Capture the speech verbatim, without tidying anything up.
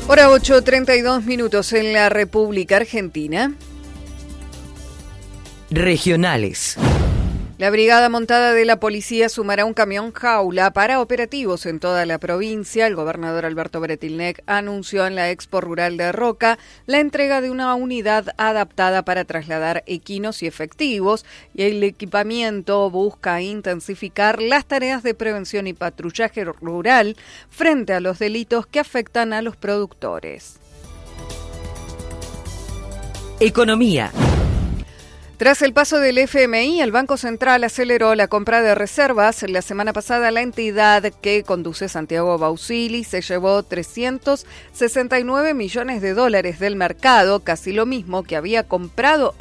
Hora ocho, treinta y dos minutos en la República Argentina. Regionales. La brigada montada de la policía sumará un camión jaula para operativos en toda la provincia. El gobernador Alberto Bretilnec anunció en la Expo Rural de Roca la entrega de una unidad adaptada para trasladar equinos y efectivos, y el equipamiento busca intensificar las tareas de prevención y patrullaje rural frente a los delitos que afectan a los productores. Economía. Tras el paso del F M I, el Banco Central aceleró la compra de reservas. La semana pasada, la entidad que conduce Santiago Bausili se llevó trescientos sesenta y nueve millones de dólares del mercado, casi lo mismo que había comprado